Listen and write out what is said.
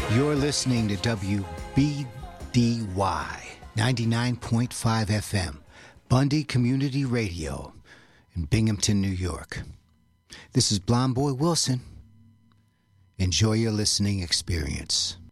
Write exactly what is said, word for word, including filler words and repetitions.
You're listening to W B D Y ninety-nine point five F M, Bundy Community Radio in Binghamton, New York. This is Blonde Boy Wilson. Enjoy your listening experience.